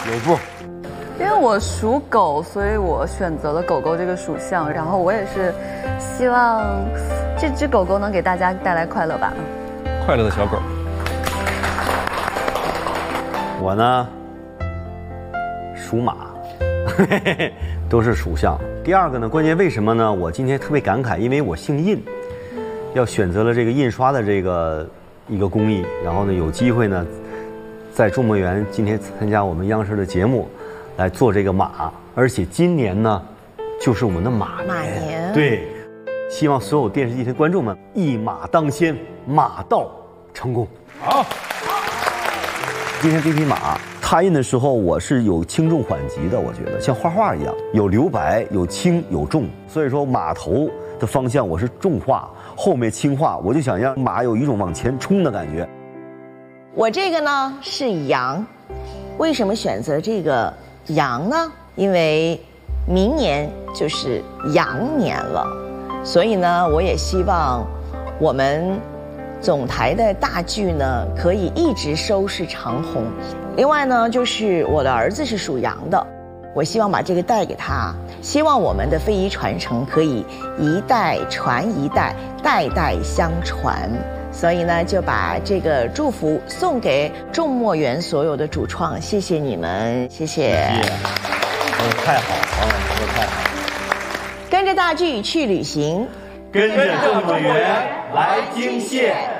有步。 因为我属狗，所以我选择了狗狗这个属相，然后我也是希望这只狗狗能给大家带来快乐吧。 快乐的小狗。 我呢，属马，都是属相。第二个呢，关键为什么呢？我今天特别感慨，因为我姓印，要选择了这个印刷的这个一个工艺，然后呢，有机会呢，在众墨园今天参加我们央视的节目，来做这个马，而且今年呢，就是我们的马年。对，希望所有电视机前观众们一马当先，马到成功。好。今天这匹马拓印的时候，我是有轻重缓急的，我觉得像画画一样，有留白，有轻有重。所以说马头的方向我是重画，后面轻画，我就想让马有一种往前冲的感觉。 我这个呢是羊，为什么选择这个羊呢？因为明年就是羊年了，所以呢，我也希望我们总台的大剧呢可以一直收视长红。另外呢，就是我的儿子是属羊的，我希望把这个带给他，希望我们的非遗传承可以一代传一代，代代相传。所以呢，就把这个祝福送给众墨园所有的主创，谢谢你们，谢谢。 太好，王老师说太好。 跟着大剧去旅行， 跟着众墨园来惊现。